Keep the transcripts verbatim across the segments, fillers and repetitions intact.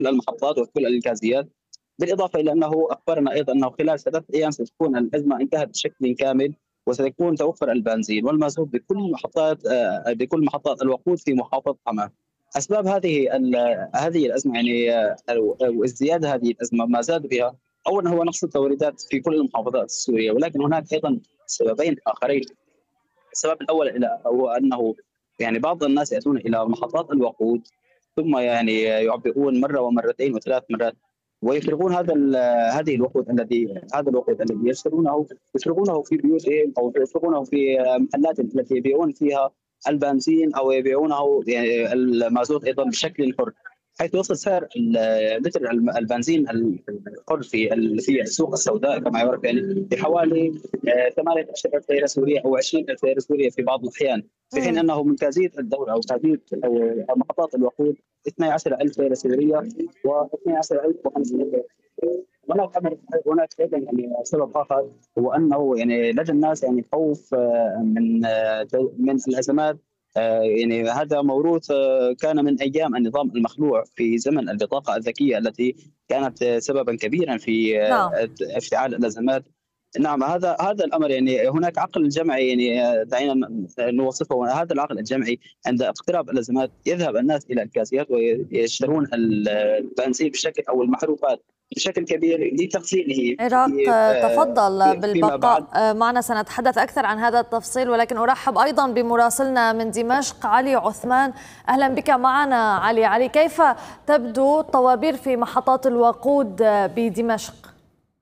كل المحطات وكل الغازيات. بالإضافة إلى أنه أخبرنا أيضًا أنه خلال ثلاثة أيام ستكون الأزمة انتهت بشكل كامل، وسيكون توفر البنزين والمازوت بكل محطات آآ بكل محطات الوقود في محافظة حماة. أسباب هذه ال هذه الأزمة يعني آه، أو أو ازدياد هذه الأزمة ما زاد بها، أولًا هو نقص التوريدات في كل المحافظات السورية، ولكن هناك أيضًا سببين آخرين. السبب الأول إلى هو أنه يعني بعض الناس يأتون إلى محطات الوقود، ثم يعني يعبئون مرة ومرتين وثلاث مرات، ويفرغون هذا ال هذه الوقود الذي هذا الوقود الذي يشترونه يفرغونه في بيوتهم أو يفرغونه في محلاتهم التي يبيعون فيها البنزين أو يبيعونه يعني المازوت أيضًا بشكل حر، حيث يصل سعر ال لتر الم البنزين الحر في ال في السوق السوداء كما يعرف يعني بحوالي آآ ثمانية عشر ألف ليرة سورية أو عشرين ألف ليرة سورية في بعض الأحيان، في حين إمم. أنه من تزييد الدولة أو تزييد أو محطات الوقود اثنتي عشرة ألف ليرة سورية و12,500 ليرة. هناك أمر هناك أيضًا يعني سبب آخر هو أنه يعني لدى الناس يعني خوف آه، من آه، من الأزمات. آآ يعني هذا موروث آه، كان من أيام النظام المخلوع في زمن البطاقة الذكية التي كانت آه، سببًا كبيرًا في نعم. آه، افتعال الأزمات. نعم، هذا هذا الأمر يعني هناك عقل جمعي يعني آه، دعينا ن نوصفه. هذا العقل الجمعي عند اقتراب الأزمات يذهب الناس إلى الكاسيات ويشترون ال البنزين بشكل أو المحروقات بشكل كبير لتخزينه عراق، في آه، آآ تفضل في فيما بعد. بالبقاء آه، معنا، سنتحدث أكثر عن هذا التفصيل، ولكن أرحب أيضا بمراسلنا من دمشق علي عثمان. أهلا بك معنا علي. علي، كيف تبدو الطوابير في محطات الوقود آه، بدمشق؟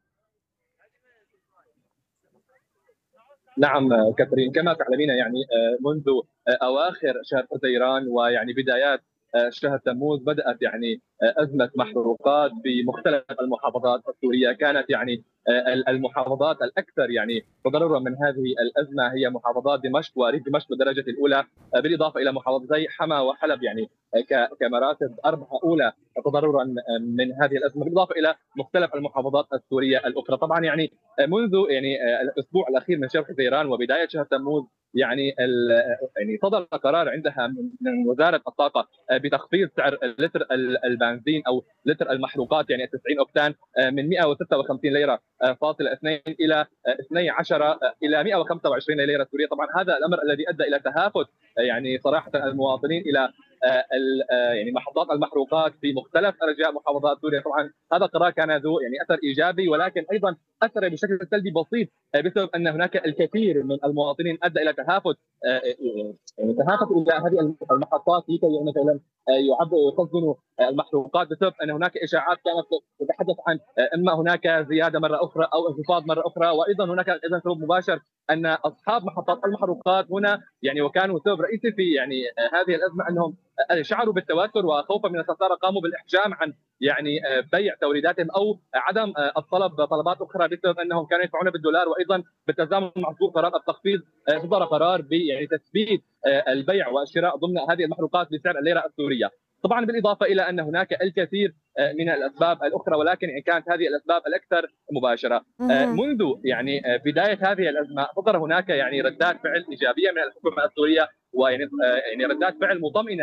نعم كثرين، كما تعلمين يعني آه، منذ آه، اواخر شهر حزيران ويعني بدايات آه، شهر تموز بدات يعني آه، ازمه محروقات بمختلف المحافظات السوريه. كانت يعني آه، المحافظات الاكثر يعني تضررا من هذه الازمه هي محافظات دمشق وريف دمشق بالدرجه الاولى، آه، بالاضافه الى محافظتي حما وحلب يعني آه، كمراتب اربعه اولى تضررا آه، من هذه الازمه، بالاضافه الى مختلف المحافظات السوريه الاخرى. طبعا يعني منذ يعني الاسبوع الاخير من شهر حزيران وبدايه شهر تموز يعني يعني صدر قرار عندها من وزاره الطاقه بتخفيض سعر لتر البنزين او لتر المحروقات يعني تسعين اوكتان من مئة وستة وخمسين ليره فاصلة اثنين الى اثنتي عشرة الى مئة وخمسة وعشرين ليره سوريه. طبعا هذا الامر الذي ادى الى تهافت يعني صراحه المواطنين الى يعني محطات المحروقات في مختلف ارجاء محافظات سوريا. طبعا هذا القرار كان ذو يعني اثر ايجابي، ولكن ايضا اثر بشكل سلبي بسيط بسبب ان هناك الكثير من المواطنين ادى الى تهافت يعني تهافت الى هذه المحطات لكي مثلا يعبئوا ويخزنوا المحروقات، بسبب ان هناك اشاعات كانت تتحدث عن اما هناك زياده مره اخرى او انخفاض مره اخرى. وايضا هناك ايضا سبب مباشر ان اصحاب محطات المحروقات هنا يعني وكانوا سبب رئيسي في يعني هذه الازمه انهم شعروا بالتوتر وخوفا من الخساره قاموا بالاحجام عن يعني بيع توريداتهم او عدم الطلب طلبات اخرى، بسبب انهم كانوا يدفعون بالدولار. وايضا بالتزامن مع صدور قرار التخفيض صدر قرار يعني تثبيت البيع والشراء ضمن هذه المحروقات بسعر الليره السوريه. طبعا بالاضافه الى ان هناك الكثير من الاسباب الاخرى، ولكن كانت هذه الاسباب الاكثر مباشره. منذ يعني بدايه هذه الازمه صدر هناك يعني ردات فعل ايجابيه من الحكومه السوريه، ويعني يعني ردات فعل مطمئنه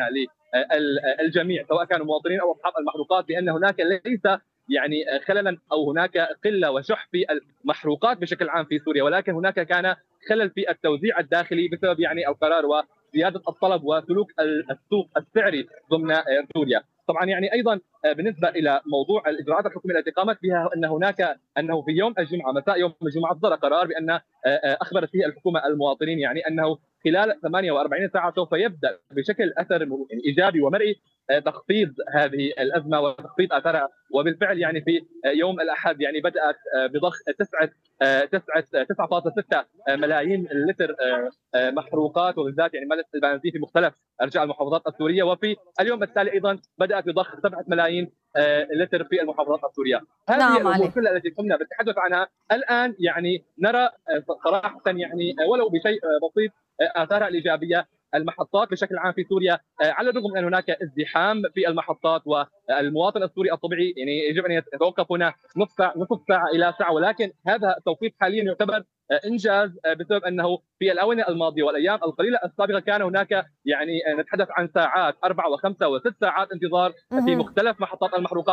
للجميع سواء كانوا مواطنين او اصحاب المحروقات، بان هناك ليس يعني خللا او هناك قله وشح في المحروقات بشكل عام في سوريا، ولكن هناك كان خلل في التوزيع الداخلي بسبب يعني القرار وزياده الطلب وسلوك السوق السعري ضمن سوريا. طبعا يعني ايضا بالنسبه الى موضوع الاجراءات الحكوميه التي قامت بها، ان هناك انه في يوم الجمعه مساء يوم الجمعه صدر قرار بان اخبرت فيه الحكومه المواطنين يعني انه خلال ثمانية وأربعين ساعه سوف يبدا بشكل اثر ايجابي ومرئي تخفيض هذه الازمه وتخفيض اثرها. وبالفعل يعني في يوم الاحد يعني بدات بضخ تسعه تسعه تسعة فاصلة ستة ملايين لتر محروقات وبالذات يعني ملف البنزين في مختلف ارجاء المحافظات السوريه، وفي اليوم التالي ايضا بدات بضخ سبعة ملايين لتر في المحافظات السوريه. هذه نعم الامور علي. كلها التي قمنا بالتحدث عنها الان يعني نرى صراحه يعني ولو بشيء بسيط اثارها الايجابيه. المحطات بشكل عام في سوريا على الرغم من ان هناك ازدحام في المحطات والمواطن السوري الطبيعي يعني يجب ان يتوقف هنا نصف ساعه نصف ساعه الى ساعه، ولكن هذا التوقيت حاليا يعتبر انجاز بسبب انه في الاونه الماضيه والايام القليله السابقه كان هناك يعني نتحدث عن ساعات اربع وخمسه وست ساعات انتظار في مختلف محطات المحروقات.